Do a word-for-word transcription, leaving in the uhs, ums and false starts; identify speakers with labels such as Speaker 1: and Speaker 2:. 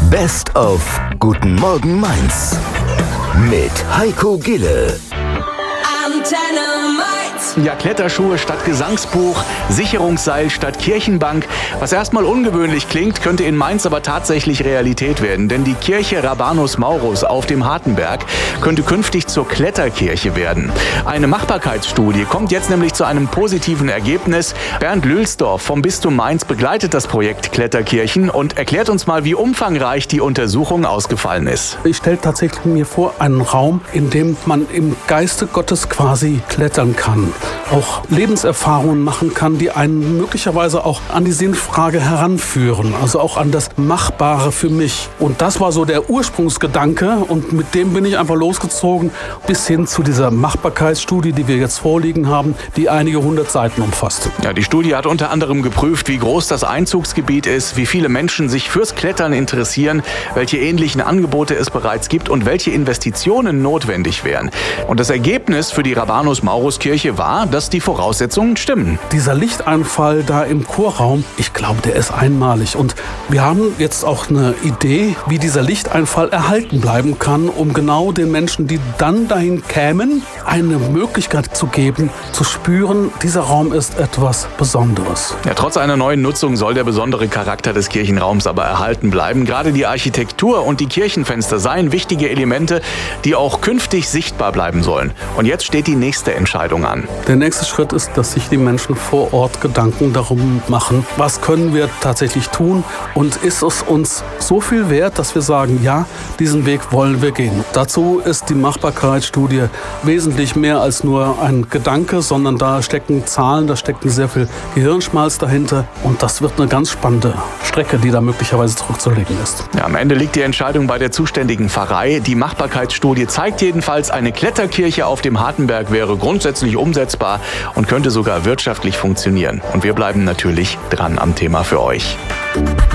Speaker 1: Best of Guten Morgen Mainz mit Heiko Gille.
Speaker 2: Ja, Kletterschuhe statt Gesangsbuch, Sicherungsseil statt Kirchenbank. Was erstmal ungewöhnlich klingt, könnte in Mainz aber tatsächlich Realität werden. Denn die Kirche Rabanus Maurus auf dem Hartenberg könnte künftig zur Kletterkirche werden. Eine Machbarkeitsstudie kommt jetzt nämlich zu einem positiven Ergebnis. Bernd Lülsdorf vom Bistum Mainz begleitet das Projekt Kletterkirchen und erklärt uns mal, wie umfangreich die Untersuchung ausgefallen ist.
Speaker 3: Ich stelle tatsächlich mir vor, einen Raum, in dem man im Geiste Gottes quasi klettern kann. Auch Lebenserfahrungen machen kann, die einen möglicherweise auch an die Sinnfrage heranführen, also auch an das Machbare für mich. Und das war so der Ursprungsgedanke und mit dem bin ich einfach losgezogen bis hin zu dieser Machbarkeitsstudie, die wir jetzt vorliegen haben, die einige hundert Seiten umfasst.
Speaker 2: Ja, die Studie hat unter anderem geprüft, wie groß das Einzugsgebiet ist, wie viele Menschen sich fürs Klettern interessieren, welche ähnlichen Angebote es bereits gibt und welche Investitionen notwendig wären. Und das Ergebnis für die Rabanus Maurus Kirche war, dass die Voraussetzungen stimmen.
Speaker 3: Dieser Lichteinfall da im Chorraum, ich glaube, der ist einmalig. Und wir haben jetzt auch eine Idee, wie dieser Lichteinfall erhalten bleiben kann, um genau den Menschen, die dann dahin kämen, eine Möglichkeit zu geben, zu spüren, dieser Raum ist etwas Besonderes.
Speaker 2: Ja, trotz einer neuen Nutzung soll der besondere Charakter des Kirchenraums aber erhalten bleiben. Gerade die Architektur und die Kirchenfenster seien wichtige Elemente, die auch künftig sichtbar bleiben sollen. Und jetzt steht die nächste Entscheidung an.
Speaker 3: Der nächste Schritt ist, dass sich die Menschen vor Ort Gedanken darum machen, was können wir tatsächlich tun und ist es uns so viel wert, dass wir sagen, ja, diesen Weg wollen wir gehen. Dazu ist die Machbarkeitsstudie wesentlich mehr als nur ein Gedanke, sondern da stecken Zahlen, da steckt sehr viel Gehirnschmalz dahinter und das wird eine ganz spannende Strecke, die da möglicherweise zurückzulegen ist.
Speaker 2: Ja, am Ende liegt die Entscheidung bei der zuständigen Pfarrei. Die Machbarkeitsstudie zeigt jedenfalls, eine Kletterkirche auf dem Hartenberg wäre grundsätzlich umsetzbar und könnte sogar wirtschaftlich funktionieren. Und wir bleiben natürlich dran am Thema für euch.